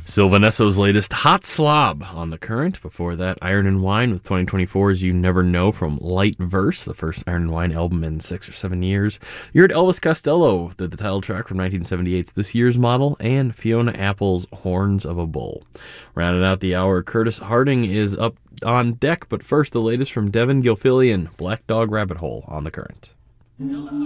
Sylvanesso's latest Hot Slob on the Current. Before that, Iron and Wine with 2024's You Never Know from Light Verse, the first Iron and Wine album in 6 or 7 years. You heard Elvis Costello, did the title track from 1978's This Year's Model, and Fiona Apple's Horns of a Bull. Rounding out the hour, Curtis Harding is up on deck, but first the latest from Devin Gilfillian, Black Dog Rabbit Hole on the Current.